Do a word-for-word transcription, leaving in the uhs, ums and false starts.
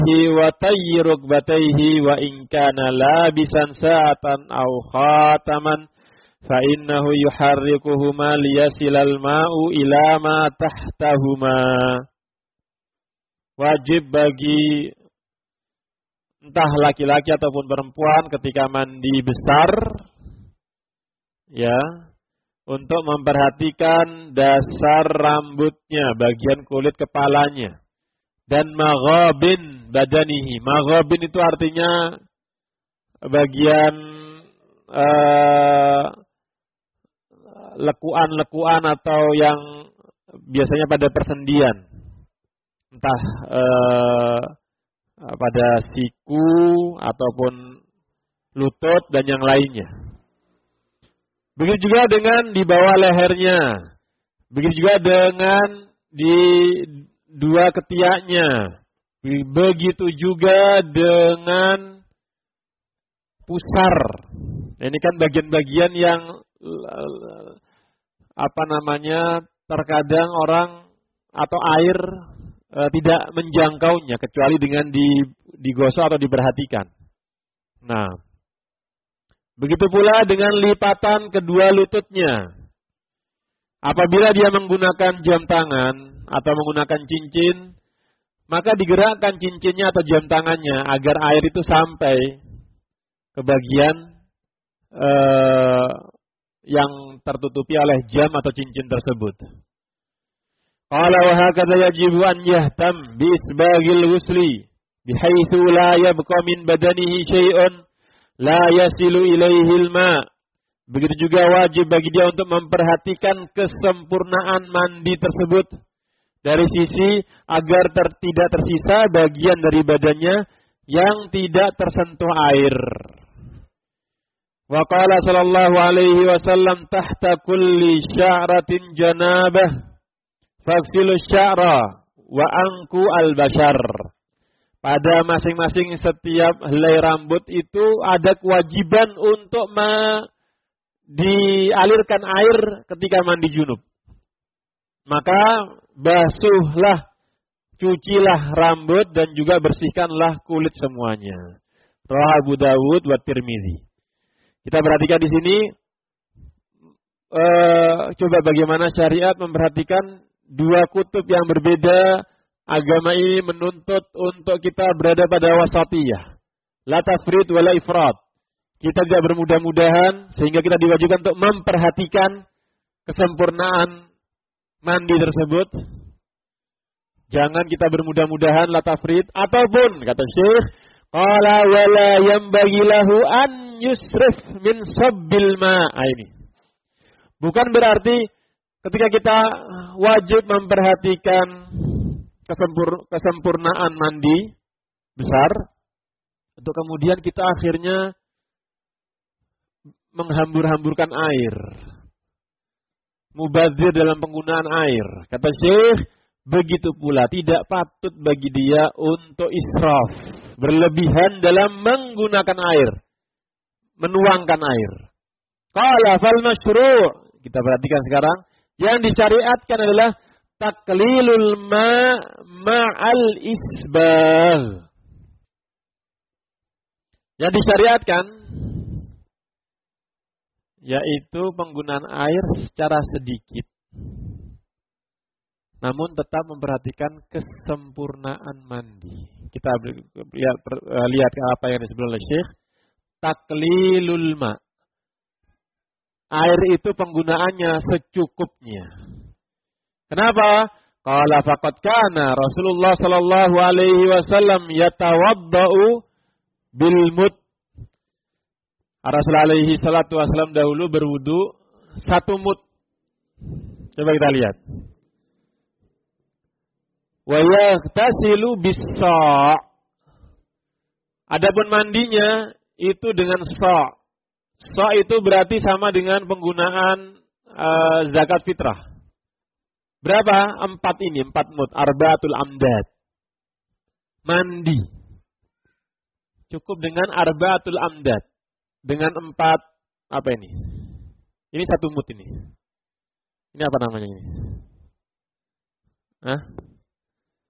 wa tayyi rukbatayhi wa in kana labisan sa'atan aw khataman fa innahu yuharrikuhuma liyasilal ma'u ila ma tahtahuma. Wajib bagi entah laki-laki ataupun perempuan ketika mandi besar ya, untuk memperhatikan dasar rambutnya, bagian kulit kepalanya, dan maghabin badanihi. Maghabin itu artinya bagian uh, lekuan-lekuan atau yang biasanya pada persendian, entah uh, pada siku ataupun lutut dan yang lainnya. Begitu juga dengan di bawah lehernya, begitu juga dengan di dua ketiaknya, begitu juga dengan pusar. Nah, ini kan bagian-bagian yang apa namanya, terkadang orang atau air e, tidak menjangkaunya kecuali dengan di, digosok atau diperhatikan. Nah, begitu pula dengan lipatan kedua lututnya. Apabila dia menggunakan jam tangan atau menggunakan cincin, maka digerakkan cincinnya atau jam tangannya agar air itu sampai ke bagian eh, yang tertutupi oleh jam atau cincin tersebut. Qala wa hakadha yajibu an yahtam bi isbaghil ghusli bihaitsu la yabqa min badanihi syai'un la yasilu ilaihi al-ma'. Begitu juga wajib bagi dia untuk memperhatikan kesempurnaan mandi tersebut dari sisi agar ter, tidak tersisa bagian dari badannya yang tidak tersentuh air. Wa qala sallallahu alaihi wasallam tahta kulli sya'ratin janabah faghsilu sya'ra wa anku al-bashar. Pada masing-masing setiap helai rambut itu ada kewajiban untuk me dialirkan air ketika mandi junub. Maka basuhlah, cucilah rambut dan juga bersihkanlah kulit semuanya. Rawahu Abu Dawud wa Tirmizi. Kita perhatikan di sini, uh, coba bagaimana syariat memperhatikan dua kutub yang berbeda. Agama ini menuntut untuk kita berada pada wasatiyah, la tafrid wala ifrat. Kita tidak bermudah-mudahan sehingga kita diwajibkan untuk memperhatikan kesempurnaan mandi tersebut. Jangan kita bermudah-mudahan la tafrid, ataupun kata Syekh qala wala yanbaghi lahu an yusrif min sabbil ma'. Ini bukan berarti ketika kita wajib memperhatikan kesempur, kesempurnaan mandi besar untuk kemudian kita akhirnya menghambur-hamburkan air, mubazir dalam penggunaan air. Kata Syekh, begitu pula tidak patut bagi dia untuk israf, berlebihan dalam menggunakan air, menuangkan air. Qala fal masyru'. Kita perhatikan sekarang, yang disyariatkan adalah taklilul ma' ma'al isbagh. Yang disyariatkan yaitu penggunaan air secara sedikit, namun tetap memperhatikan kesempurnaan mandi. Kita lihat, lihat apa yang disebut oleh Syekh, taklilul ma'. Air itu penggunaannya secukupnya. Kenapa? Qala faqad kana Rasulullah sallallahu alaihi wasallam yatawaddau bil mud. Rasul alaihi salatu wasallam dahulu berwudu satu mud. Coba kita lihat. Wa yaghtasilu bis-sa'. Adapun mandinya itu dengan sa'. Sa' itu berarti sama dengan penggunaan uh, zakat fitrah. Berapa? Empat ini, empat mud. Arba'atul amdad. Mandi. Cukup dengan arba'atul amdad. Dengan empat, apa ini? Ini satu mud ini. Ini apa namanya ini? Hah?